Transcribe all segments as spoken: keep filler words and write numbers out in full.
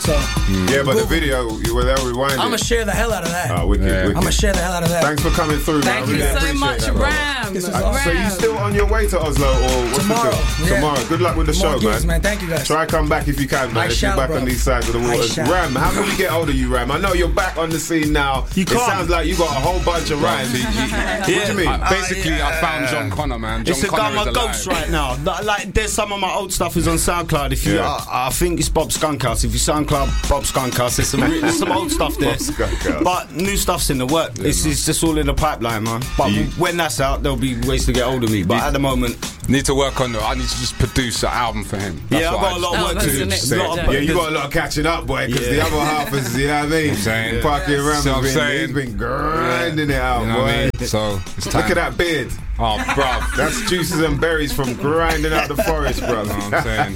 So mm. yeah, but Google. The video, you were there rewind. I'm gonna share the hell out of that. Oh, wicked, yeah. wicked. I'm gonna share the hell out of that. Thanks for coming through. Thank man. you really so much, that, Ram. Uh, so you still on your way to Oslo or what's tomorrow? The Yeah. Tomorrow. Good luck with the More show, gigs, man. man. Thank you guys. Try come back if you can, man. I if shall, you're back bro. on these sides of the waters. Ram, how can we get hold of you, Ram? I know you're back on the scene now. You it can't. sounds like you got a whole bunch of rhymes. yeah. What do you mean? Uh, basically, uh, I found John Connor, man. John it's Connor a guy, my is ghost alive. right now. Like, like, there's some of my old stuff is on SoundCloud. If you, Yeah. I, I think it's Bob Skunkhouse. If you SoundCloud Bob Skunkhouse, there's some, there's some old stuff there. But new stuff's in the work. Yeah, it's, it's just all in the pipeline, man. But you, when that's out, there'll be ways to get hold of me. But you, at the moment, need to work on it. I need to just produce an album for him. That's yeah, I've got a lot of work oh, to do. yeah. yeah, you got a lot of catching up, boy. Because yeah. the other half is, you know what I mean? Saying, Parky Ram so has been, he's been grinding it out, you know boy. what I mean? So it's time. Look at that beard. Oh, bruv. That's juices and berries from grinding out the forest, bro. You know what I'm saying?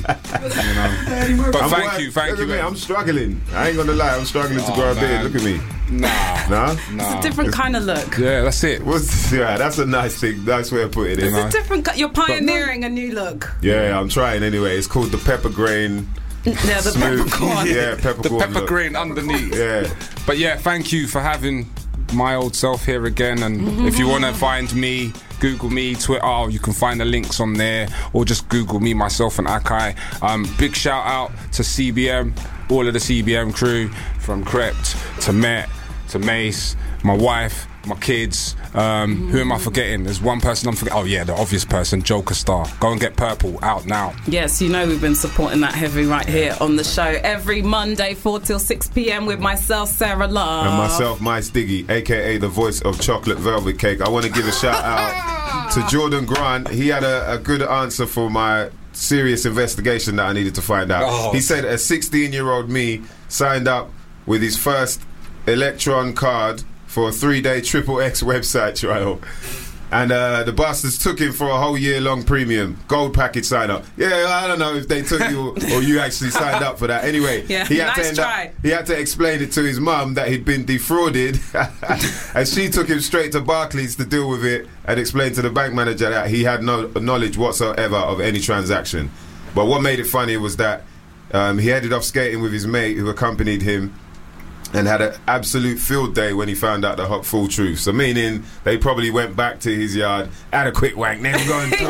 You know. But I'm thank work, you, thank look you. at me, I'm struggling. I ain't gonna lie, I'm struggling to Oh, grow a man. beard. Look at me. Nah. Nah? Nah. It's a different kind of look. Yeah, that's it. What's, yeah, that's a nice thing. Nice way of putting it. It's You know? a different. co- You're pioneering a new look. Yeah, I'm trying anyway. It's called the pepper grain. Yeah, the Smooth. peppercorn. Yeah, The peppercorn. pepper look. grain underneath. Yeah. But yeah, thank you for having my old self here again. And Mm-hmm. if you want to find me, Google me, Twitter, oh, you can find the links on there, or just Google me, myself, and Akai. Um, big shout out to C B M, all of the C B M crew, from Crept to Met to Mace, my wife, my kids. Um, mm. Who am I forgetting? There's one person I'm forgetting. Oh yeah, the obvious person, Joker Star. Go and get Purple out now. Yes, you know we've been supporting that heavy right here on the show every Monday, four till six p.m. with myself, Sarah Love. And myself, My Stiggy, aka the voice of Chocolate Velvet Cake. I want to give a shout out to Jordan Grant. He had a, a good answer for my serious investigation that I needed to find out. Oh. He said a sixteen-year-old me signed up with his first Electron card for a three-day Triple X website trial. And uh, the bastards took him for a whole year-long premium gold package sign-up. Yeah, I don't know if they took you or you actually signed up for that. Anyway, yeah, he had nice to end try. up, he had to explain it to his mum that he'd been defrauded, and she took him straight to Barclays to deal with it and explain to the bank manager that he had no knowledge whatsoever of any transaction. But what made it funny was that um, he headed off skating with his mate who accompanied him, and had an absolute field day when he found out the hot full truth. So meaning they probably went back to his yard, had a quick wank, then going to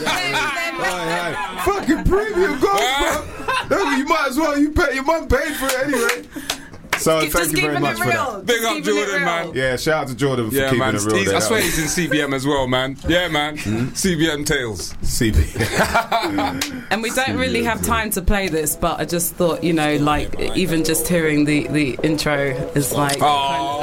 yeah. Fucking premium gold, bro. You might as well, you pay, your mum paid for it anyway. So Just thank you very much for that. Big up Jordan, man. Yeah, shout out to Jordan for Yeah, keeping man. it real. He's, there. I swear he's in C B M as well, man. Yeah, man. Mm-hmm. C B M Tales. C B And we don't really have time to play this, but I just thought, you know, like, even just hearing the, the intro is like... Oh.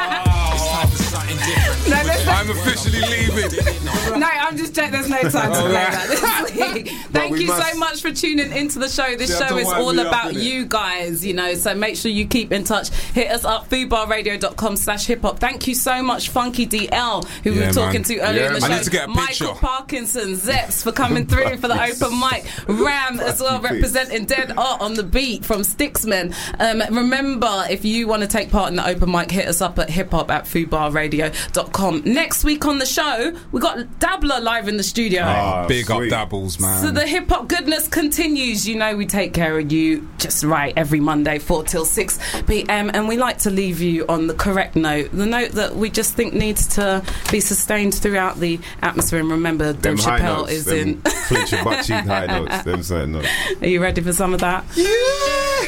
No, there's no, I'm officially leaving. no, I'm just checking. There's no time to play that this week. Thank we you must- so much for tuning into the show. This You have show to is wind all me up, about innit? you guys, you know, so make sure you keep in touch. Hit us up, foodbarradio.com slash hip hop. Thank you so much, Funky D L, who we Yeah, were talking man. to earlier Yeah, in the man. show. I need to get a Michael picture. Parkinson, Zeps for coming through for the open mic. Ram as well, Fucking representing Dead Art on the beat from Sticksman. Um, remember, if you want to take part in the open mic, hit us up at hip hop at foodbarradio dot com. Next week on the show, we got Dabbler live in the studio. Ah, Big sweet. up Dabbles, man. So the hip hop goodness continues. You know we take care of you just right every Monday, four till six p.m. And we like to leave you on the correct note, the note that we just think needs to be sustained throughout the atmosphere. And remember, Them Dave high Chappelle notes, is them in. clinch your butt cheek high notes. Them certain notes. Are you ready for some of that? Yeah.